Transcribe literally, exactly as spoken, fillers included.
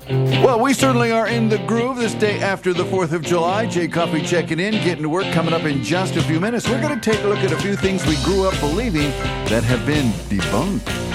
Well, we certainly are in the groove this day after the fourth of July. Jay Coffee checking in, getting to work, coming up in just a few minutes. We're going to take a look at a few things we grew up believing that have been debunked.